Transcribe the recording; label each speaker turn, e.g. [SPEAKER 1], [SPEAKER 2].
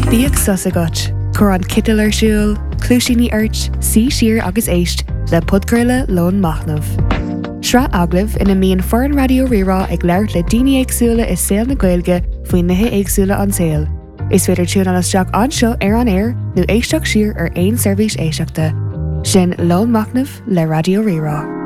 [SPEAKER 1] Bíag sus agat, chur an cital ar siúl, clúisíní airt, sí siar agus éist le podcurla Lón Machnamh. Sra aglah ina míon foran radio rirá ag leir le daoine éagsúla is saoil na Gaeilge faoin nithe éagsúla an saoil. Is féidir tún an isteach anseo ar an air nó éisteach siar ar aon seirbhís éisteachta. Sin Lón Machnamh le radio rirá.